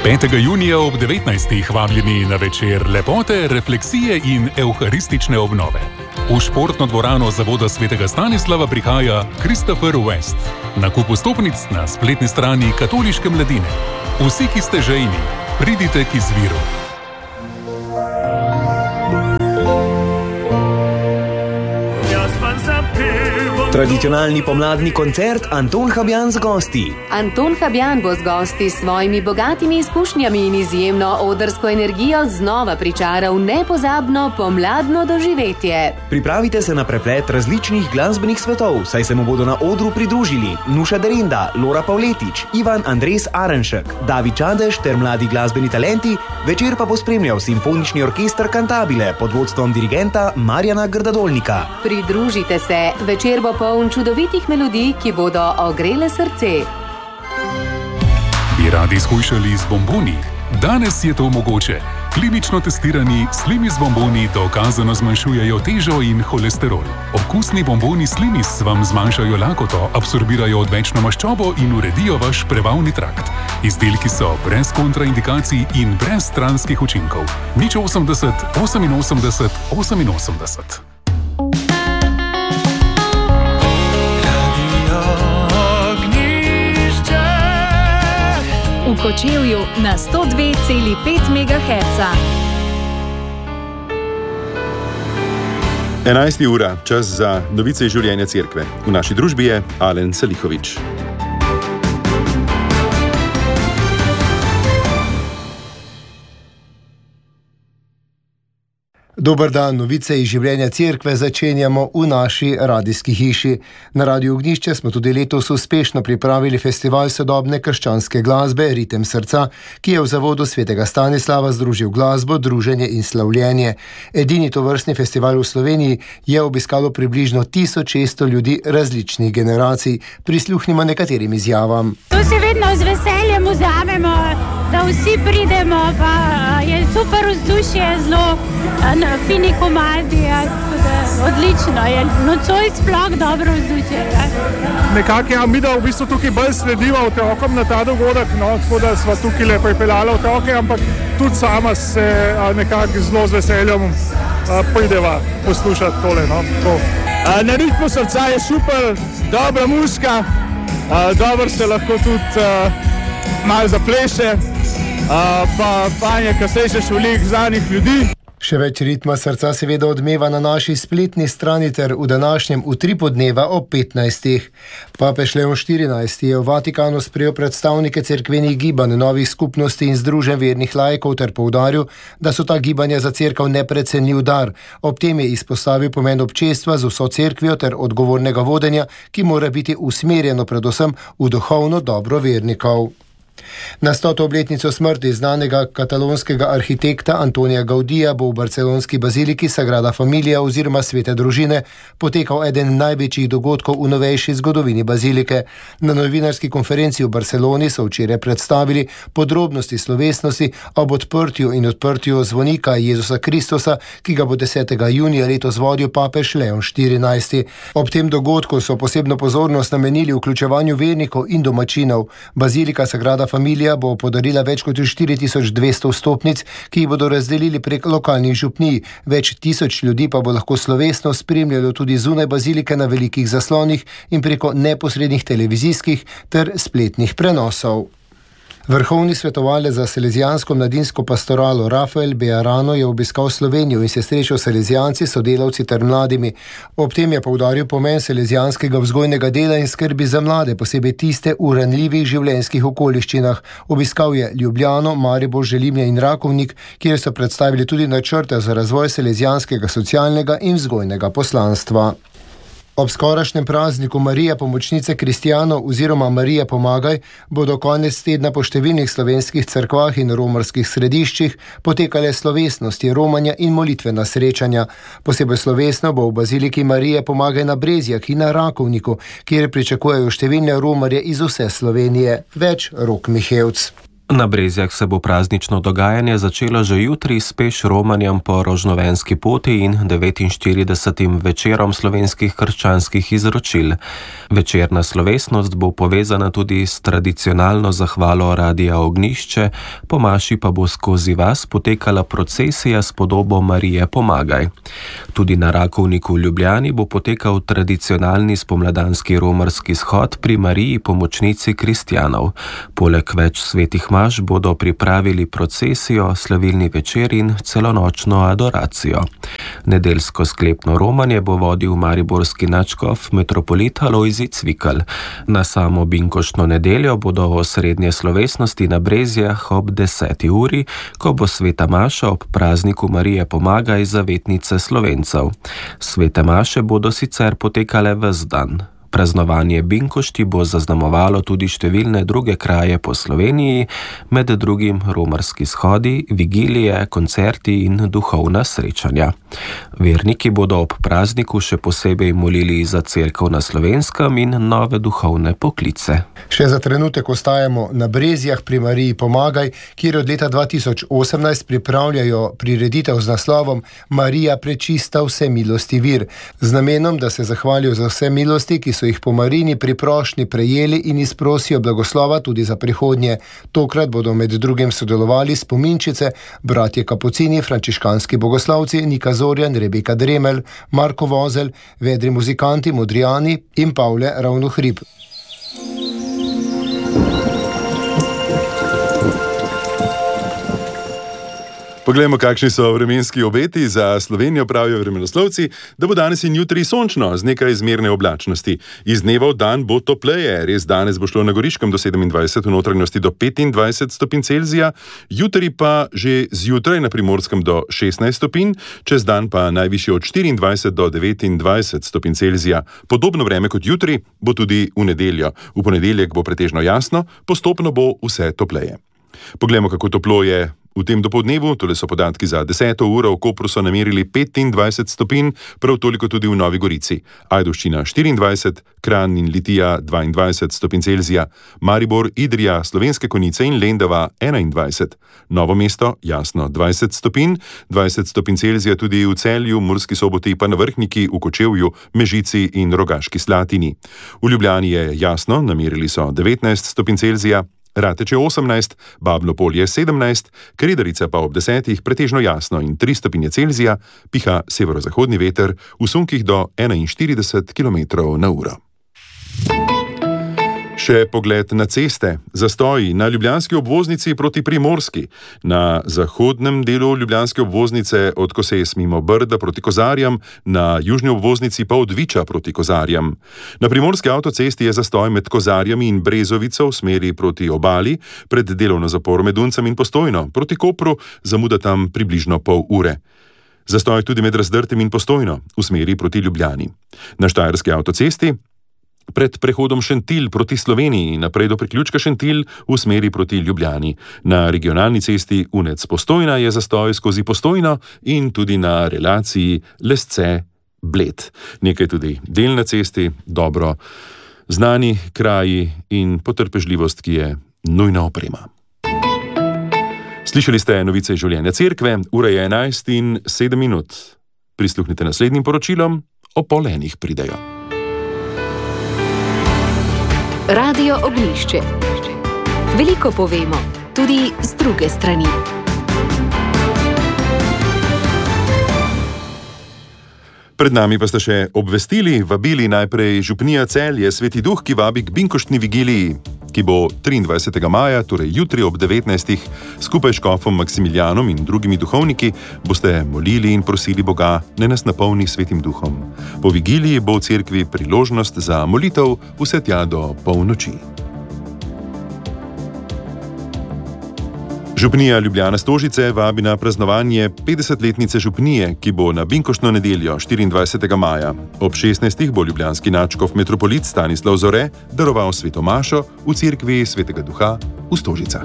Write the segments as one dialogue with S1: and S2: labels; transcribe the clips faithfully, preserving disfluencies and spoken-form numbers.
S1: petega junija ob devetnajstih vabljeni na večer lepote, refleksije in evharistične obnove. V športno dvorano Zavoda svetega Stanislava prihaja Christopher West. Nakup vstopnic na spletni strani Katoliške mladine. Vsi, ki ste žejni, pridite k izviru.
S2: Tradicionalni pomladni koncert Anton Habjan z gosti.
S3: Anton Habjan bo z gosti s svojimi bogatimi izkušnjami in izjemno odrsko energijo znova pričaral nepozabno pomladno doživetje.
S2: Pripravite se na preplet različnih glasbenih svetov, saj se mu bodo na odru pridružili Nuša Derinda, Lora Pavletič, Ivan Andres Arenšek, David Čadež ter mladi glasbeni talenti. Večer pa bo spremljal simfonični orkester Cantabile pod vodstvom dirigenta Marjana Grdadolnika.
S3: Pridružite se, večer bo poln čudovitih melodij, ki bodo ogrele srce.
S1: Bi radi shujšali z bomboni? Danes je to mogoče. Klinično testirani Slimis bomboni dokazano zmanjšujejo težo in holesterol. Okusni bomboni Slimis vam zmanjšajo lakoto, absorbirajo odvečno maščobo in uredijo vaš prebavni trakt. Izdelki so brez kontraindikacij in brez stranskih učinkov. Nič osemdeset, oseminosemdeset, oseminosemdeset.
S4: V Kočevju na sto dve celi pet megaherca.
S5: enajsta ura, čas za novice iz življenja cerkve. V naši družbi je Alen Salihovič.
S6: Dober dan, novice iz življenja cerkve začenjamo v naši radijski hiši. Na Radiu Ognjišče smo tudi letos uspešno pripravili festival sodobne krščanske glasbe Ritem srca, ki je v Zavodu svetega Stanislava združil glasbo, druženje in slavljenje. Edini tovrstni festival v Sloveniji je obiskalo približno tisoč šeststo ljudi različnih generacij. Prisluhnimo nekaterim izjavam.
S7: To si vedno z veseljem vzamemo, da vsi pridemo, pa je super vzdušje, zelo fini komadi, odlično je. Nocoj sploh dobro vzdušje.
S8: Nekako ja, mi da v bistvu tukaj bolj sledimo otrokom na ta dogodek, no, tako da sva tukaj le pripeljala otroke, ampak tudi sama se nekako zelo z veseljem prideva poslušati tole. No,
S9: na ritmu srca je super, dobra muzika, dobro se lahko tudi malo zapleše, pa fajn je, ko slišiš veliko znanih ljudi.
S6: Še več ritma srca seveda odmeva na naši spletni strani ter v današnjem utripu dneva ob petnajstih. Papež Leon štirinajsti je v Vatikanu sprejel predstavnike cerkvenih gibanj, novih skupnosti in združenj vernih laikov ter poudaril, da so ta gibanja za cerkev neprecenljiv dar. Ob tem je izpostavil pomen občestva z vso cerkvijo ter odgovornega vodenja, ki mora biti usmerjeno predvsem v duhovno dobro vernikov. Na stoto obletnico smrti znanega katalonskega arhitekta Antonija Gaudija bo v barcelonski baziliki Sagrada Familia oziroma Svete družine potekal eden največjih dogodkov v novejši zgodovini bazilike. Na novinarski konferenci v Barceloni so včeraj predstavili podrobnosti slovesnosti ob odprtju in odprtju zvonika Jezusa Kristusa, ki ga bo desetega junija letos vodil papež Leon štirinajsti. Ob tem dogodku so posebno pozornost namenili vključevanju vernikov in domačinov. Bazilika Sagrada Familia bo podarila več kot štiri tisoč dvesto vstopnic, ki jih bodo razdelili prek lokalnih župnij. Več tisoč ljudi pa bo lahko slovesno spremljalo tudi zunaj bazilike na velikih zaslonih in preko neposrednih televizijskih ter spletnih prenosov. Vrhovni svetovalec za salezijansko mladinsko pastoralo Rafael Bejarano je obiskal Slovenijo in se srečal s salezijanci, sodelavci ter mladimi. Ob tem je poudaril pomen salezijanskega vzgojnega dela in skrbi za mlade, posebej tiste v ranljivih življenjskih okoliščinah. Obiskal je Ljubljano, Maribor, Želimlje in Rakovnik, kjer so predstavili tudi načrte za razvoj salezijanskega socialnega in vzgojnega poslanstva. Ob skorašnjem prazniku Marije pomočnice kristjanov oziroma Marije pomagaj bodo konec tedna po številnih slovenskih cerkvah in romarskih središčih potekale slovesnosti, romanja in molitvena srečanja. Posebej slovesno bo v baziliki Marije pomagaj na Brezjah in na Rakovniku, kjer pričakujejo številne romarje iz vse Slovenije. Več Rok Mihevc.
S10: Na Brezjah se bo praznično dogajanje začelo že jutri s peš romanjem po Rožnovenski poti in devetinštiridesetim večerom slovenskih krščanskih izročil. Večerna slovesnost bo povezana tudi s tradicionalno zahvalo Radia Ognjišče, po maši pa bo skozi vas potekala procesija s podobo Marije Pomagaj. Tudi na Rakovniku v Ljubljani bo potekal tradicionalni spomladanski romarski shod pri Mariji Pomočnici kristjanov. Poleg več svetih maš bodo pripravili procesijo, slavilni večer in celonočno adoracijo. Nedeljsko sklepno romanje bo vodil mariborski nadškof metropolit Alojzij Cvikl. Na samo binkoštno nedeljo bodo osrednje slovesnosti na Brezjah ob deseti uri, ko bo sveta maša ob prazniku Marije Pomagaj, zavetnice Slovencev. Svete maše bodo sicer potekale ves dan. Praznovanje binkošti bo zaznamovalo tudi številne druge kraje po Sloveniji, med drugim romarski shodi, vigilije, koncerti in duhovna srečanja. Verniki bodo ob prazniku še posebej molili za cerkev na Slovenskem in nove duhovne poklice.
S6: Še za trenutek ostajamo na Brezjah pri Mariji Pomagaj, kjer od leta dva tisoč osemnajst pripravljajo prireditev z naslovom Marija prečista vse milosti vir, z namenom, da se zahvalijo za vse milosti, ki so jih po Marini pri prošnji prejeli in izprosijo blagoslova tudi za prihodnje. Tokrat bodo med drugim sodelovali spominčice, bratje Kapucini, frančiškanski bogoslavci, Nika Zorjan, Rebeka Dremelj, Marko Vozelj, vedri muzikanti Modrijani in Pavle Ravnohrib.
S5: Poglejmo, kakšni so vremenski obeti za Slovenijo, pravijo vremenoslovci, da bo danes in jutri sončno z nekaj zmerne oblačnosti. Iz dneva v dan bo topleje, res danes bo šlo na Goriškem do sedemindvajset, v notranjosti do petindvajset stopinj Celzija, jutri pa že zjutraj na Primorskem do šestnajst stopinj, čez dan pa najvišje od štiriindvajset do devetindvajset stopinj Celzija. Podobno vreme kot jutri bo tudi v nedeljo. V ponedeljek bo pretežno jasno, postopno bo vse topleje. Poglejmo, kako toplo je v tem dopoldnevu. Tole so podatki za deseto uro. V Kopru so namerili petindvajset stopinj, prav toliko tudi v Novi Gorici. Ajdovščina štiriindvajset, Kranj in Litija dvaindvajset stopinj Celzija, Maribor, Idrija, Slovenske Konjice in Lendava enaindvajset. Novo mesto, jasno, dvajset stopinj, dvajset stopinj Celzija tudi v Celju, Murski Soboti, pa na Vrhniki, v Kočevju, Mežici in Rogaški Slatini. V Ljubljani je jasno, namerili so devetnajst stopinj Celzija, Rateče osemnajst, Babno Polje sedemnajst, Kredarica pa ob desetih pretežno jasno in tri stopinje Celzija, piha severozahodni veter v sunkih do enainštirideset kilometrov na uro. Še pogled na ceste. Zastoji na ljubljanski obvoznici proti Primorski. Na zahodnem delu ljubljanske obvoznice od Koses mimo Brda proti Kozarjam, na južni obvoznici pa od Viča proti Kozarjam. Na primorski avtocesti je zastoj med Kozarjami in Brezovico v smeri proti obali, pred delovno zaporo med Uncem in Postojno. Proti Kopru zamuda tam približno pol ure. Zastoj tudi med Razdrtem in Postojno v smeri proti Ljubljani. Na štajerski avtocesti pred prehodom Šentilj proti Sloveniji, naprej do priključka Šentilj v smeri proti Ljubljani. Na regionalni cesti Unec-Postojna je zastoj skozi Postojno in tudi na relaciji Lesce-Bled. Nekaj tudi del na cesti, dobro znani kraji in potrpežljivost, ki je nujna oprema. Slišali ste novice življenja cerkve, ura je enajst in sedem minut. Prisluhnite naslednjim poročilom, o pol enih pridejo.
S4: Radio Ognjišče. Veliko povemo, tudi z druge strani.
S5: Pred nami pa ste še obvestili, vabili najprej župnija Celje, Sveti Duh, ki vabi k binkoštni vigiliji, ki bo triindvajsetega maja, torej jutri ob devetnajstih, skupaj s škofom Maksimilijanom in drugimi duhovniki boste molili in prosili Boga, naj nas napolni Svetim Duhom. Po vigiliji bo v cerkvi priložnost za molitev vse tja do polnoči. Župnija Ljubljana Stožice vabi na praznovanje petdesetletnice župnije, ki bo na binkoštno nedeljo štiriindvajsetega maja. Ob šestnajstih bo ljubljanski nadškof metropolit Stanislav Zore daroval sveto mašo v cerkvi Svetega Duha v Stožicah.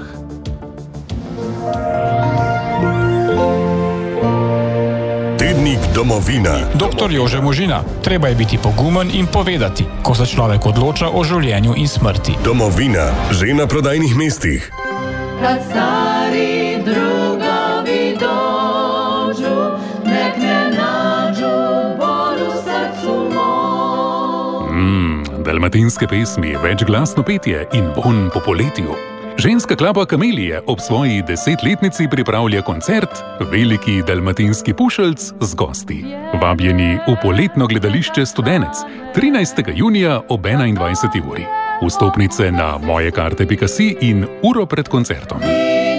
S11: Tednik Domovina. Doktor Jože Možina. Treba je biti pogumen in povedati, ko se človek odloča o življenju in smrti. Domovina. Že na prodajnih mestih.
S12: kad stari drugovi dođu, nek ne nađu bol u srcu mom.
S1: Mm, dalmatinske pesmi, večglasno petje in vonj po poletju. Ženska klapa Kamelije ob svoji desetletnici pripravlja koncert Veliki dalmatinski pušelc z gosti. Vabljeni v poletno gledališče Studenec trinajstega junija ob enaindvajseti uri. Vstopnice na mojekarte pika si in uro pred koncertom.